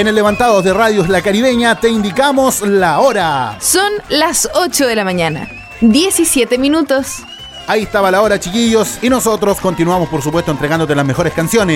En el Levantados de Radios La Caribeña te indicamos la hora. Son las 8 de la mañana, 17 minutos. Ahí estaba la hora, chiquillos, y nosotros continuamos, por supuesto, entregándote las mejores canciones.